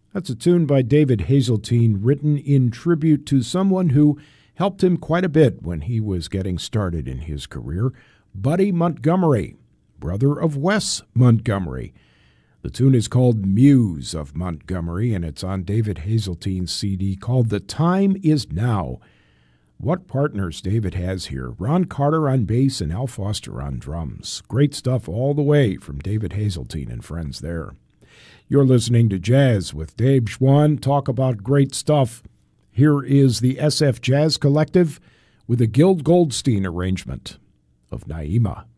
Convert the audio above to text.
That's a tune by David Hazeltine, written in tribute to someone who helped him quite a bit when he was getting started in his career, Buddy Montgomery, brother of Wes Montgomery. The tune is called Muse of Montgomery, and it's on David Hazeltine's CD called The Time Is Now. What partners David has here. Ron Carter on bass and Al Foster on drums. Great stuff all the way from David Hazeltine and friends there. You're listening to Jazz with Dave Schwann. Talk about great stuff. Here is the SF Jazz Collective with a Gil Goldstein arrangement of Naima.